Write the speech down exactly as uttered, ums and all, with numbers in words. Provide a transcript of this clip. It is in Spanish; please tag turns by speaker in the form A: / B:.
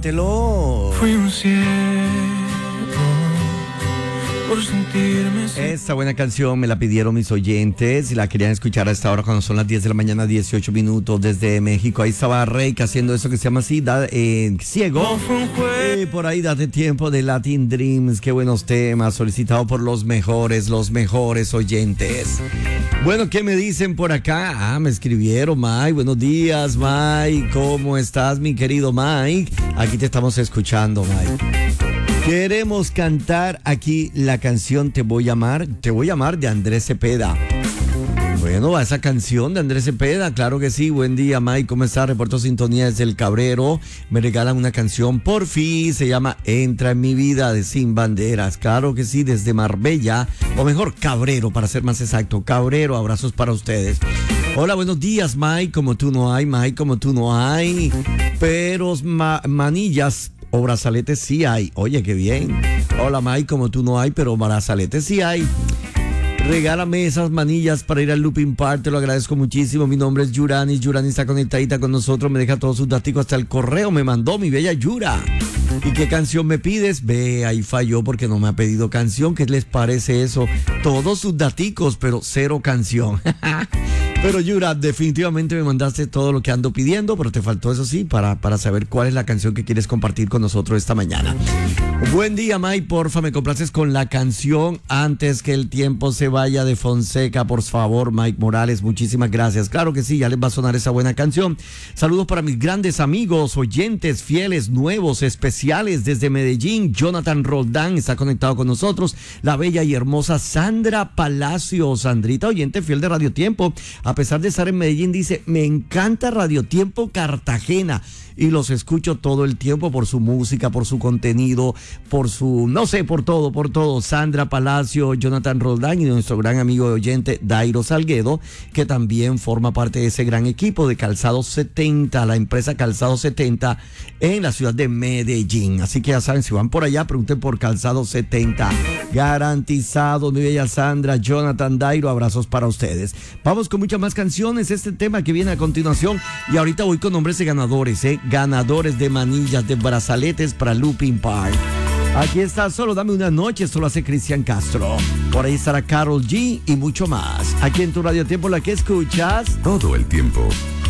A: cántelo.
B: Fui un ciego por sentirme.
A: Esta buena canción me la pidieron mis oyentes y la querían escuchar a esta hora cuando son las diez de la mañana, dieciocho minutos desde México. Ahí estaba Reik haciendo eso que se llama así, da, eh, ciego. Y por ahí date tiempo de Latin Dreams. Qué buenos temas, solicitado por los mejores, los mejores oyentes. Bueno, ¿qué me dicen por acá? Ah, me escribieron, Mike. Buenos días, Mike. ¿Cómo estás, mi querido Mike? Aquí te estamos escuchando, Mike. Queremos cantar aquí la canción Te Voy a Amar, Te Voy a Amar de Andrés Cepeda. Bueno, esa canción de Andrés Cepeda, claro que sí. Buen día, Mike, ¿cómo estás? Reporto sintonía desde el Cabrero. Me regalan una canción, por fin, se llama Entra en mi vida de Sin Banderas. Claro que sí, desde Marbella, o mejor, Cabrero, para ser más exacto. Cabrero, abrazos para ustedes. Hola, buenos días, Mike, como tú no hay, Mike, como tú no hay. Pero ma- manillas o brazaletes sí hay. Oye, qué bien. Hola, Mike, como tú no hay, pero brazaletes sí hay. Regálame esas manillas para ir al Looping Park, te lo agradezco muchísimo. Mi nombre es Yuranis, Yuranis está conectadita con nosotros, me deja todos sus datos hasta el correo, me mandó mi bella Yura. ¿Y qué canción me pides? Ve, ahí falló porque no me ha pedido canción. ¿Qué les parece eso? Todos sus daticos, pero cero canción. Pero Yura, definitivamente me mandaste todo lo que ando pidiendo, pero te faltó eso sí, para, para saber cuál es la canción que quieres compartir con nosotros esta mañana. Buen día, Mike, porfa, me complaces con la canción Antes que el tiempo se vaya de Fonseca, por favor, Mike Morales, muchísimas gracias. Claro que sí, ya les va a sonar esa buena canción. Saludos para mis grandes amigos, oyentes, fieles, nuevos, especiales desde Medellín. Jonathan Roldán está conectado con nosotros. La bella y hermosa Sandra Palacio, Sandrita, oyente fiel de Radio Tiempo. A pesar de estar en Medellín, dice, me encanta Radio Tiempo Cartagena y los escucho todo el tiempo por su música, por su contenido, por su, no sé, por todo, por todo. Sandra Palacio, Jonathan Roldán y nuestro gran amigo de oyente Dairo Salguedo, que también forma parte de ese gran equipo de Calzado setenta, la empresa Calzado setenta en la ciudad de Medellín. Así que ya saben, si van por allá, pregunten por Calzado setenta. Garantizado, mi bella Sandra, Jonathan, Dairo, abrazos para ustedes. Vamos con muchas más canciones, este tema que viene a continuación, y ahorita voy con nombres de ganadores, ¿eh? Ganadores de manillas, de brazaletes para Looping Park. Aquí está, solo dame una noche, esto lo hace Cristian Castro. Por ahí estará Karol G y mucho más. Aquí en tu Radio Tiempo, la que escuchas
C: todo el tiempo.